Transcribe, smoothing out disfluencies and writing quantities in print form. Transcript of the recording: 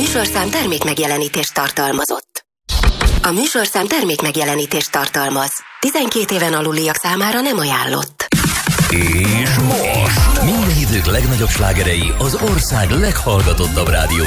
műsorszám termékmegjelenítést tartalmazott. A műsorszám termékmegjelenítést tartalmaz. 12 éven aluliak számára nem ajánlott. És most minden idők legnagyobb slágerei az ország leghallgatottabb rádió